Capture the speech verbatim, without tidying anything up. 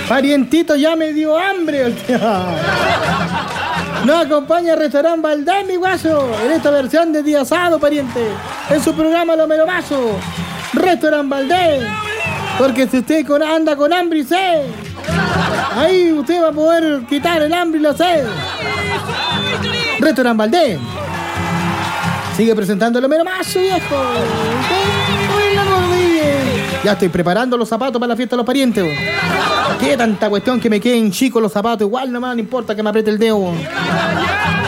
Parientito, ya me dio hambre. Nos acompaña el restaurante Valdés, mi guaso, en esta versión de día asado, pariente. En su programa Lo Melomazo. Restaurante Valdés. Porque si usted con, anda con hambre y sed, ahí usted va a poder quitar el hambre y la sed. Restaurante Valdés. Sigue presentando Lo Melomazo, viejo. Ya estoy preparando los zapatos para la fiesta de los parientes. Qué tanta cuestión que me queden chicos los zapatos. Igual nomás, no importa que me apriete el dedo.